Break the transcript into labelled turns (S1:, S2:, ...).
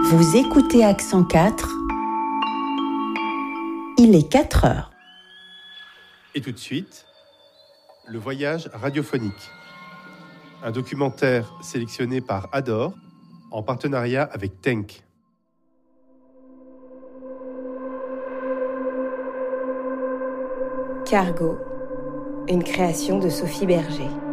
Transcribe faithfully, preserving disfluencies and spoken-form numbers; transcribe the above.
S1: Vous écoutez Accent quatre. Il est quatre heures.
S2: Et tout de suite, le voyage radiophonique. Un documentaire sélectionné par Ador en partenariat avec Tenk.
S3: Cargo, une création de Sophie Berger.